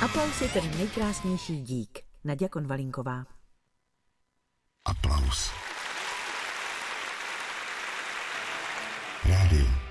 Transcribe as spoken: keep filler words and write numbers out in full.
Aplaus je ten nejkrásnější dík. Naďa Konvalinková. Aplaus. Rádio.